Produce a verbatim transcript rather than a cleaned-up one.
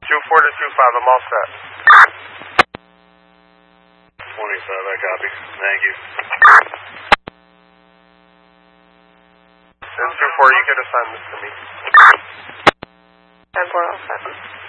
two four to two five, I'm all set. twenty-five, I copy. Thank you. And two four, you could assign this to me. ten four, all set.